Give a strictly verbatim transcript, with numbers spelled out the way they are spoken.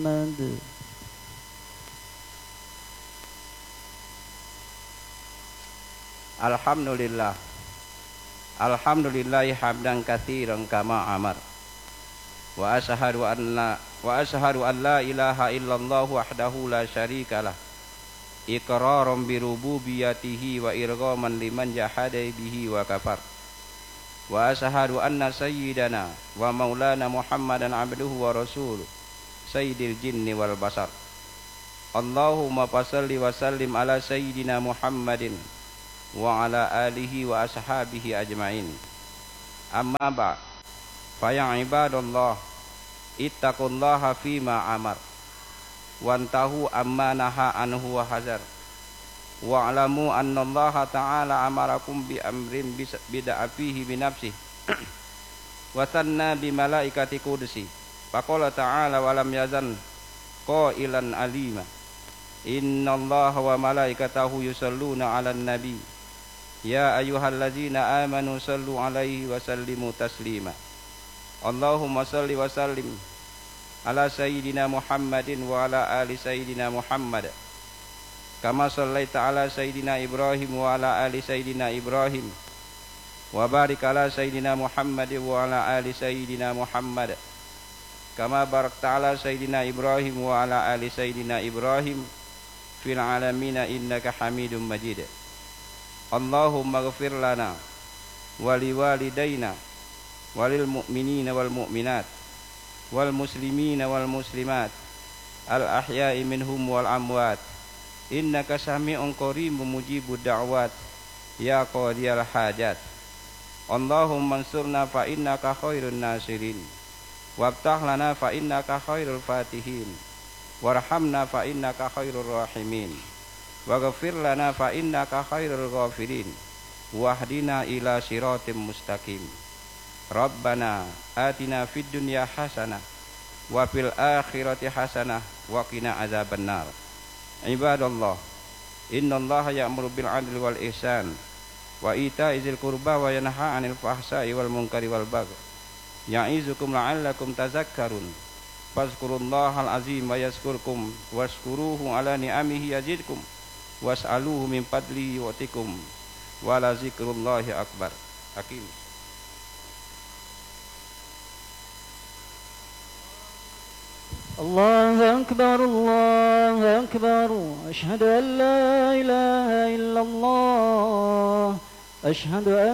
Muhammad. Alhamdulillah. Alhamdulillahi hamdan katsiran kama amar. Wa asyhadu anna wa asyhadu an la ilaha illallah wahdahu la syarikalah. Iqraran bi rububiyyatihi wa irghaman liman jahada bihi wa kafar. Wa asyhadu anna sayyidana wa maulana Muhammadan abduhu wa rasuluh sayyidil jinni wal basar. Allahumma fashalli wa sallim ala sayyidina Muhammadin wa ala alihi wa ashabihi ajma'in. Amma ba' fa ya ibadallah ittaqullaha fima amar wantahu amma naha anhu wa hazar wa'lamu annallaha ta'ala amarakum bi amrin bida'a fihi bi nafsihi wa sanna bi malaikati qudsi faqala ta'ala wa lam yazan qailan alima innallaha wa malaikatahu yusalluna 'alan nabi ya ayyuhallazina amanu sallu 'alaihi wa sallimu taslima. Allahumma salli wa sallim ala sayyidina Muhammadin wa ala ali sayyidina Muhammad kama sallaita ala sayyidina Ibrahim wa ala ali sayyidina Ibrahim wa barik ala sayyidina Muhammadin wa ala ali sayyidina Muhammad kama barakta ala sayyidina Ibrahim wa ala ali sayyidina Ibrahim fil alamin innaka Hamidum Majid. Allahumma ighfir lana wa liwalidayna walil mu'minina wal mu'minat wal muslimina wal muslimat al ahya'i minhum wal amwat innaka sami'un qaribun mujibud da'wat ya qadiyal hajat. Allahumma ansurna fa innaka khairun nasirin wabtah lana fa innaka khairul fatihin warhamna fa innaka khairur rahimin waghfir lana fa innaka khairul ghafirin wahdina ila siratim mustaqim. Rabbana atina fid dunya hasanah wa fil akhirati hasanah wa qina azabannar. Ibadallah, innallaha ya'muru bil 'adli wal ihsan wa ita'i dzil qurba wa yanha 'anil fahsai wal munkari wal baghi. Ya'izukum la'allakum tazakkarun. Fazkurullahal azim wa yazkurkum washkuruhu 'ala ni'amihi yazidkum was'aluhu min fadlihi yu'tikum wa la zikrullahi akbar. Hakim. الله أكبر الله أكبر أشهد أن لا إله إلا الله أشهد أن